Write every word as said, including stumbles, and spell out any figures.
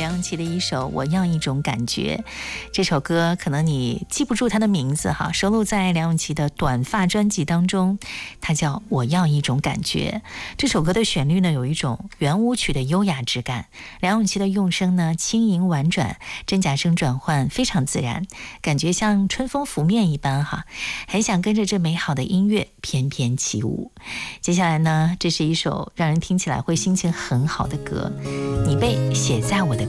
梁咏琪的一首《我要一种感觉》。这首歌可能你记不住它的名字哈，收录在梁咏琪的短发专辑当中，它叫《我要一种感觉》。这首歌的旋律呢，有一种圆舞曲的优雅质感，梁咏琪的用声呢轻盈婉转，真假声转换非常自然，感觉像春风拂面一般哈，很想跟着这美好的音乐翩翩起舞。接下来呢，这是一首让人听起来会心情很好的歌，你被写在我的